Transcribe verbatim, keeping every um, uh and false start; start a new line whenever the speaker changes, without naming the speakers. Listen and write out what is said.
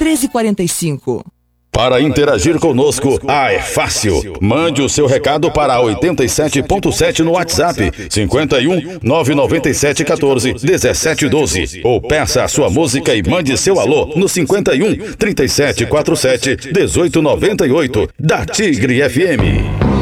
treze quarenta e cinco.
Para interagir conosco, ah, é fácil. Mande o seu recado para oitenta e sete ponto sete no WhatsApp, cinquenta e um, nove nove sete, quatorze, dezessete, doze. Ou peça a sua música e mande seu alô no cinquenta e um, trinta e sete, quarenta e sete, dezoito, noventa e oito, da Tigre F M.